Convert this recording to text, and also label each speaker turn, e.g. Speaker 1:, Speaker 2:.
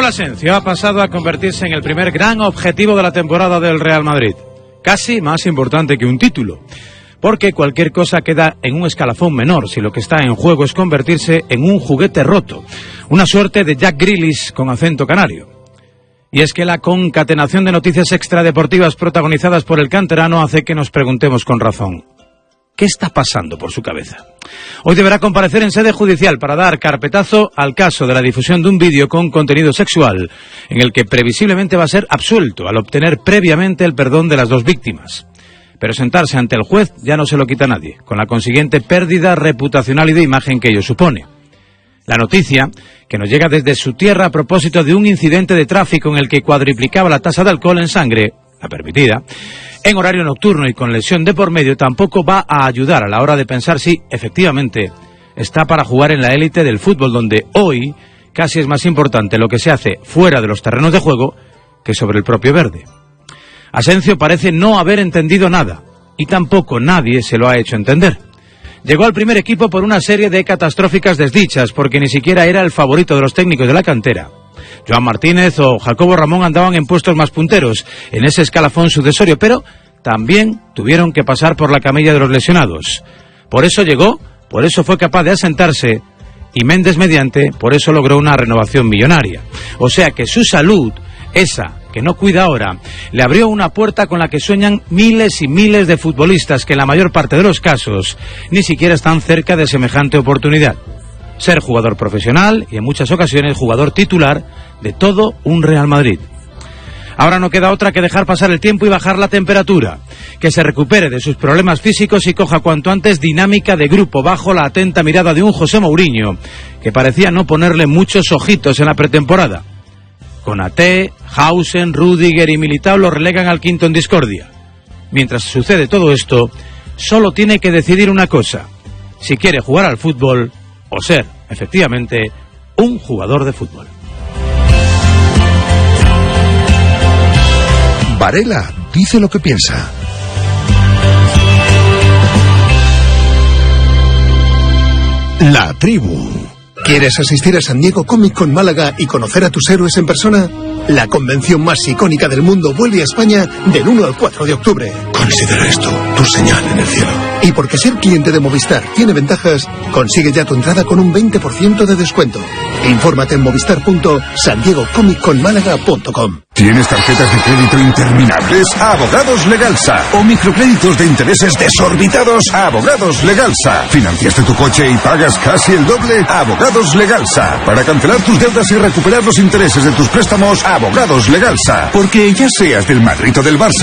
Speaker 1: Raúl Asensio ha pasado a convertirse en el primer gran objetivo de la temporada del Real Madrid. Casi más importante que un título. Porque cualquier cosa queda en un escalafón menor si lo que está en juego es convertirse en un juguete roto. Una suerte de Jack Grealish con acento canario. Y es que la concatenación de noticias extradeportivas protagonizadas por el canterano hace que nos preguntemos con razón: ¿qué está pasando por su cabeza? Hoy deberá comparecer en sede judicial para dar carpetazo al caso de la difusión de un vídeo con contenido sexual, en el que previsiblemente va a ser absuelto al obtener previamente el perdón de las dos víctimas. Pero sentarse ante el juez ya no se lo quita nadie, con la consiguiente pérdida reputacional y de imagen que ello supone. La noticia, que nos llega desde su tierra a propósito de un incidente de tráfico en el que cuadriplicaba la tasa de alcohol en sangre, la permitida, en horario nocturno y con lesión de por medio, tampoco va a ayudar a la hora de pensar si, efectivamente, está para jugar en la élite del fútbol, donde hoy casi es más importante lo que se hace fuera de los terrenos de juego que sobre el propio verde. Asensio parece no haber entendido nada, y tampoco nadie se lo ha hecho entender. Llegó al primer equipo por una serie de catastróficas desdichas, porque ni siquiera era el favorito de los técnicos de la cantera. Joan Martínez o Jacobo Ramón andaban en puestos más punteros en ese escalafón sucesorio, pero también tuvieron que pasar por la camilla de los lesionados. Por eso llegó, por eso fue capaz de asentarse, y Méndez mediante, por eso logró una renovación millonaria. O sea que su salud, esa que no cuida ahora, le abrió una puerta con la que sueñan miles y miles de futbolistas que en la mayor parte de los casos ni siquiera están cerca de semejante oportunidad. Ser jugador profesional y en muchas ocasiones jugador titular de todo un Real Madrid. Ahora no queda otra que dejar pasar el tiempo y bajar la temperatura, que se recupere de sus problemas físicos y coja cuanto antes dinámica de grupo bajo la atenta mirada de un José Mourinho, que parecía no ponerle muchos ojitos en la pretemporada. Konaté, Hausen, Rüdiger y Militao lo relegan al quinto en discordia. Mientras sucede todo esto, solo tiene que decidir una cosa: si quiere jugar al fútbol o ser, efectivamente, un jugador de fútbol.
Speaker 2: Varela dice lo que piensa. La tribu. ¿Quieres asistir a San Diego Comic Con Málaga y conocer a tus héroes en persona? La convención más icónica del mundo vuelve a España del 1 al 4 de octubre. Considera esto tu señal en el cielo. Y porque ser cliente de Movistar tiene ventajas, consigue ya tu entrada con un 20% de descuento. Infórmate en movistar.sandiegocomicconmálaga.com.
Speaker 3: ¿Tienes tarjetas de crédito interminables? Abogados Legalsa. ¿O microcréditos de intereses desorbitados? Abogados Legalsa. ¿Financiaste tu coche y pagas casi el doble? Abogados Legalsa. Para cancelar tus deudas y recuperar los intereses de tus préstamos, Abogados Legalsa. Porque ya seas del Madrid o del Barça,